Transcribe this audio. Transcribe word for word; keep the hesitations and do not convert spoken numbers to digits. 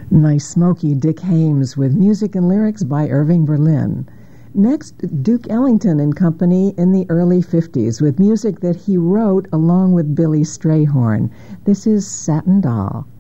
Nice smoky Dick Haymes with music and lyrics by Irving Berlin. Next, Duke Ellington and Company in the early fifties with music that he wrote along with Billy Strayhorn. This is Satin Doll.